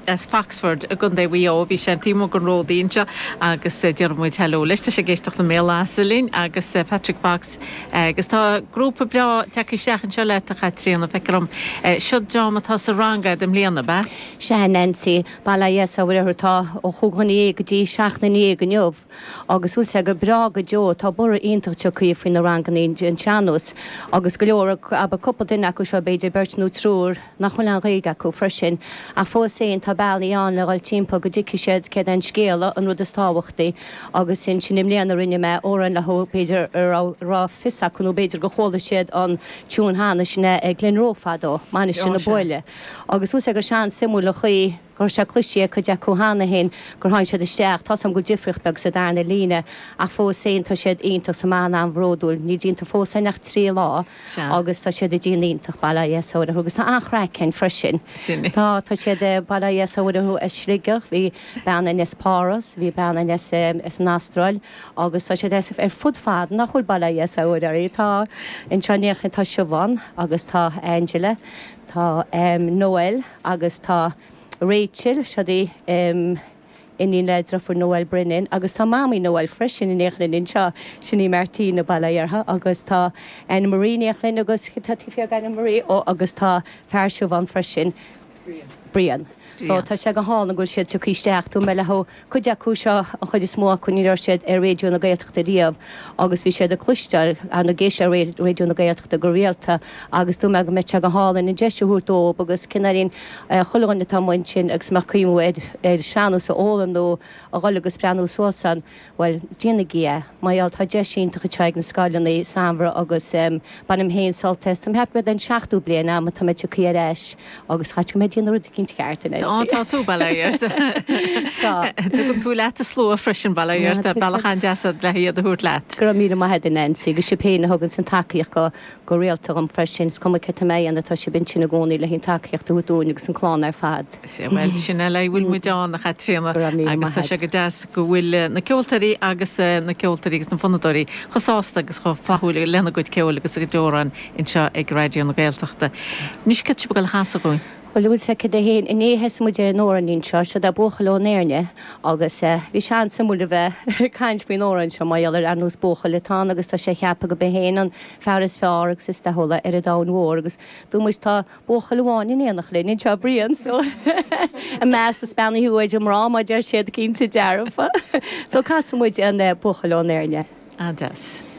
as Foxford a gun dé bhío bhí sé tímo gon ródínse agus dearmid heló leiste sé géisteach na mélásalín agus Patrick Fox agus tá grúpa bra teicisteachchan se le a chatríanana fecrum siod dramatá sa ranga dem líana be? Se Nancy balla yes a bhirtá ó chuganí go dtí seaachna go neomh agus úl se go bra go jo tá bur ionintach chuí faoin na ranganí an Chanus agus go leor a cuppa duine acu seo beidir bertnú trúr nach chuil an réige acu freisin a fós sé tá bailí an le gáil timppla go dtici siad ce an scéala an rud is táhachtaí agus sin nim léana rinne me óran le beidir rá fisa chun beidir go chola siad an tún hána sinna ag Glenrófadó mána sinna buile agus ús gur sean simú le chuí gur se cluisií chu de chuhanana hen gur háin siad isteach tá sam go difrich beg sa darna líne a fós sé tá siad ionach sa mána an bhródúil ní dínta fósa nach trí lá agus tá siad a ddíonítach bailla éáda agus tá achraicin freisin. Tá siad bailla éádaú is sligach hí bena nes páras, hí bena nes nástráil agus tá siad ar fudfád nach chuil bailla éádaí tá in trenéchan tá Siobhan agus tá Angela, tá Noel agus tá Rachel siadí iní ledra for Noel Brennan agus tá mami Noel freisin in échlinn in seo sinní Martina bailaiartha agus tá Anna Marie échlinn agus tífia Anna Marie ó agus tá fearsúh an freisin Brian. So tá sé go hána go siad tú cíisteachú me leth chuide cúseo a chuid is smó chun níir siad ar réú na gaiachta díobh agus bhí siad a clúisteil a na géisi réú na gaiachta go réalta agus tú me go mete go hálan in deisiútó agus cinnarín choáinna táhain sin agus marcíú ar seanú sa ólam nó a gálagus breanú sósan bhil déana gé maiall tá deisiínta go teag na sáilena samhra agus bannim héon saltest am heb me den 16ú bliana am tá me tú cíéis agus chaú mé díana rud cinint ceartna. Tá tú bailairt. Tu go tú leit a sló freisin bailairt a bailachan deasad le hiad a thuút leit. Gur mí maithe in Nancy go sipéna thugann san takeíoch go réalta an freisin cum ce mé an tá sé bin sinna gcónaí le hín takeíocht údún agus an chlán ar fad. Bhfuil sinna le bhfuil muideán nach chatríanna agus tá sé go deas go bhfuil na ceoltarí agus na ceoltarí agus na fonadóí chosásta agus chu fathúla lena goid ceola agus go deoran in seo ag radio na Gaeltachta. Nís ce go hasasa goin? Well bhfuil se de héin inéhes mu an óranín seo se a bochaló néirne agus bhí sean samúla bheith caiint fao óran seo maiall ar anús bocha letá agus tá sé cheappa go behéan an fearras feargus is dehola ar a dámhór agus dú muis tá bochalháin in éanach linn seo brion so a meas a spenna thuúid am rá má dear siad cinnta dearfa so caimuid an bochaló néirne. Adas.